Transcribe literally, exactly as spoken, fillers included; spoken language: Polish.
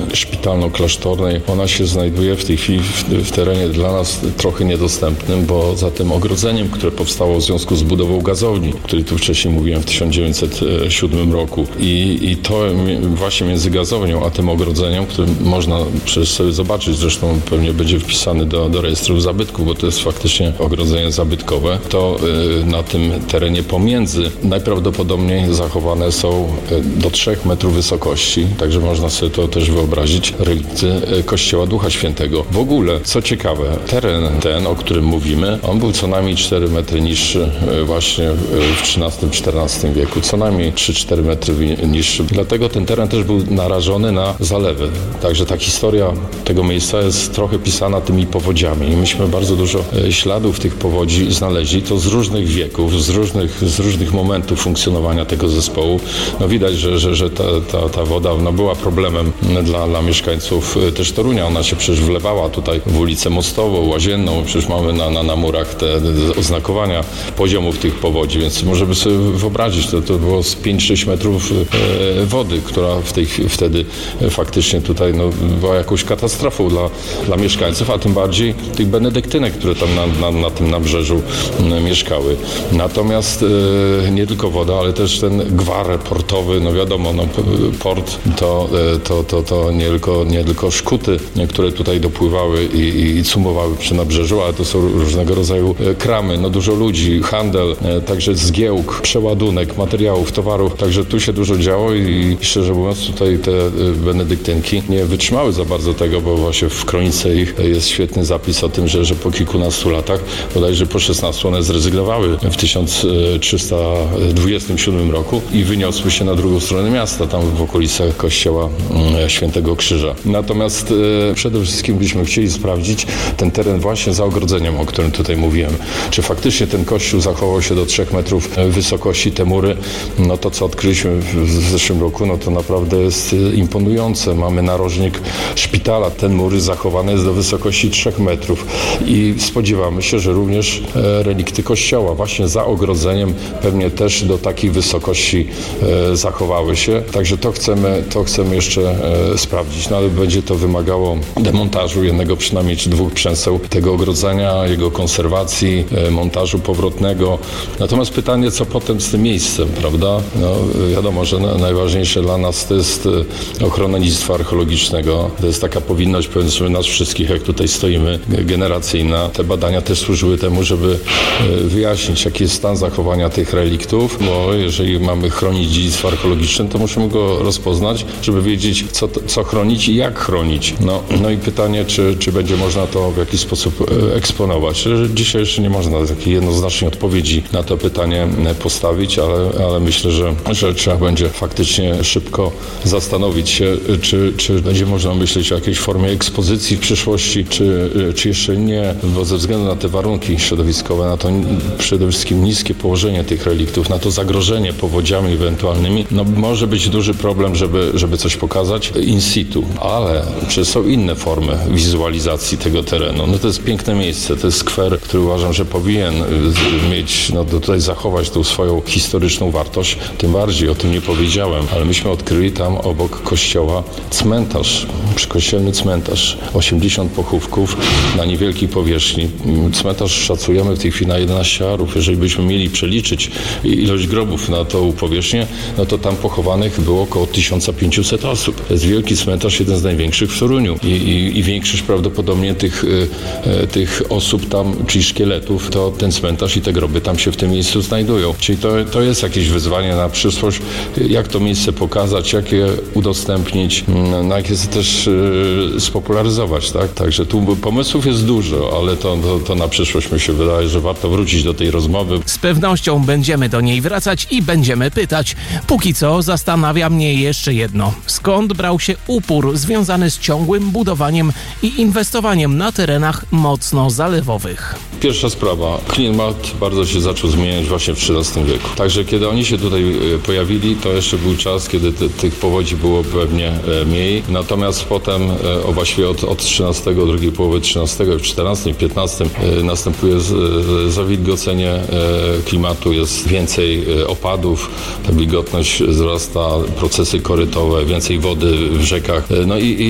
szpitalno-klasztornej. Ona się znajduje w tej chwili w, w terenie dla nas trochę niedostępnym, bo za tym ogrodzeniem, które powstało w związku z budową gazowni, o której tu wcześniej mówiłem w tysiąc dziewięćset siódmym roku. I, i to właśnie między gazownią a tym ogrodzeniem, które można przecież sobie zobaczyć, zresztą pewnie będzie wpisany do, do rejestru zabytków, bo to jest faktycznie ogrodzenie zabytkowe, to y, na tym terenie pomiędzy najprawdopodobniej zachowane są y, do trzech metrów wysokości, także można sobie to też wyobrazić, relikty y, Kościoła Ducha Świętego. W ogóle, co ciekawe, teren ten, o którym mówimy, on był co najmniej cztery metry niższy y, właśnie y, w trzynastym czternastym wieku, co najmniej trzy cztery metry niższy. Dlatego ten teren też był narażony na zalewy. Także ta historia tego miejsca jest trochę pisana tymi powodziami. I myśmy bardzo dużo śladów tych powodzi znaleźli, to z różnych wieków, z różnych, z różnych momentów funkcjonowania tego zespołu. No widać, że, że, że ta, ta, ta woda no była problemem dla, dla mieszkańców też Torunia. Ona się przecież wlewała tutaj w ulicę Mostową, Łazienną. Przecież mamy na, na, na murach te oznakowania poziomów tych powodzi, więc możemy sobie wyobrazić, to, to było z pięć sześć metrów e, wody, która w tej, wtedy faktycznie tutaj no, była jakąś katastrofą dla, dla mieszkańców, a tym bardziej tych benedyktynek, które tam na, na, na tym nabrzeżu m, mieszkały. Natomiast e, nie tylko woda, ale też ten gwar portowy, no wiadomo, no, port to, to, to, to nie, tylko, nie tylko szkuty, które tutaj dopływały i, i, i cumowały przy nabrzeżu, ale to są różnego rodzaju kramy, no dużo ludzi, handel, e, także zgiełk, przeładunek materiałów, towarów, także tu się dużo działo i szczerze mówiąc tutaj te benedyktynki nie wytrzymały za bardzo tego, bo właśnie w kronice ich jest świetny zapis o tym, że, że po kilkunastu latach, bodajże po szesnastu, one zrezygnowały w tysiąc trzysta dwudziestym siódmym roku i wyniosły się na drugą stronę miasta, tam w okolicach kościoła Świętego Krzyża. Natomiast e, przede wszystkim byśmy chcieli sprawdzić ten teren właśnie za ogrodzeniem, o którym tutaj mówiłem. Czy faktycznie ten kościół zachował się do trzech metrów wysokości, te mury, no to co odkryliśmy w zeszłym roku, no to naprawdę jest imponujące. Mamy narożnik szpitala, ten mur zachowany jest do wysokości trzech metrów i spodziewamy się, że również relikty kościoła właśnie za ogrodzeniem pewnie też do takiej wysokości zachowały się. Także to chcemy, to chcemy jeszcze sprawdzić, no ale będzie to wymagało demontażu jednego przynajmniej czy dwóch przęseł tego ogrodzenia, jego konserwacji, montażu powrotnego. Natomiast pytanie, co potem z tym miejscem, prawda? No, wiadomo, że najważniejsze dla nas to jest ochrona dziedzictwa archeologicznego. To jest taka powinność, powiedzmy, nas wszystkich, jak tutaj stoimy, generacyjna. Te badania też służyły temu, żeby wyjaśnić, jaki jest stan zachowania tych reliktów, bo jeżeli mamy chronić dziedzictwo archeologiczne, to musimy go rozpoznać, żeby wiedzieć, co, co chronić i jak chronić. No, no i pytanie, czy, czy będzie można to w jakiś sposób eksponować. Dzisiaj jeszcze nie można takiej jednoznacznej odpowiedzi na to pytanie postawić, ale, ale myślę, że, że trzeba będzie faktycznie szybko zastanowić się, czy, czy będzie można myśleć o jakiejś formie ekspozycji w przyszłości, czy, czy jeszcze nie, bo ze względu na te warunki środowiskowe, na to przede wszystkim niskie położenie tych reliktów, na to zagrożenie powodziami ewentualnymi, no może być duży problem, żeby, żeby coś pokazać in situ, ale czy są inne formy wizualizacji tego terenu? No to jest piękne miejsce, to jest skwer, który uważam, że powinien mieć, no tutaj zachować tą swoją historyczną wartość, tym bardziej o tym nie powiedziałem, ale myśmy odkryli tam obok kościoła cmentarz, przykościelny cmentarz, osiemdziesiąt pochówków na niewielkiej powierzchni. Cmentarz szacujemy w tej chwili na jedenaście arów. Jeżeli byśmy mieli przeliczyć ilość grobów na tą powierzchnię, no to tam pochowanych było około tysiąc pięćset osób. To jest wielki cmentarz, jeden z największych w Toruniu i, i, i większość prawdopodobnie tych, e, tych osób tam, czyli szkieletów, to ten cmentarz i te groby tam się w tym miejscu znajdują. Czyli to, to jest jakieś wyzwanie na przyszłość, jak to miejsce pokazać, jak je udostępnić, no jak je też e, spopularyzować, tak? Także tu pomysłów jest dużo, ale to, to, to na przyszłość mi się wydaje, że warto wrócić do tej rozmowy. Z pewnością będziemy do niej wracać i będziemy pytać. Póki co zastanawia mnie jeszcze jedno. Skąd brał się upór związany z ciągłym budowaniem i inwestowaniem na terenach mocno zalewowych? Pierwsza sprawa. Klimat bardzo się zaczął zmieniać właśnie w trzynastym wieku. Także kiedy oni się tutaj pojawili, to jeszcze był czas, kiedy te, tych powodzi było pewnie mniej. Natomiast potem, o właściwie od, od trzynastego, drugiej połowy trzynastego, w czternastym, piętnastym następuje z, zawilgocenie klimatu, jest więcej opadów, ta wilgotność wzrasta, procesy korytowe, więcej wody w rzekach. No i, i